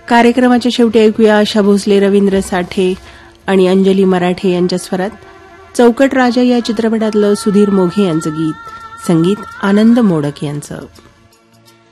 कार्यक्रमाच्या शेवटी ऐकूया आशा भोसले, रवींद्र साठे आणि अंजली मराठे यांच्या स्वरात चौकट राजा या चित्रपटातलं सुधीर मोघे यांचं गीत, संगीत आनंद मोडक यांचं.